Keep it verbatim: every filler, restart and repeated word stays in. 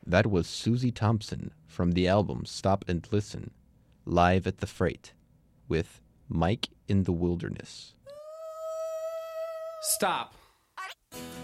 That was Susie Thompson from the album Stop and Listen, live at the Freight, with Mike in the Wilderness. Stop.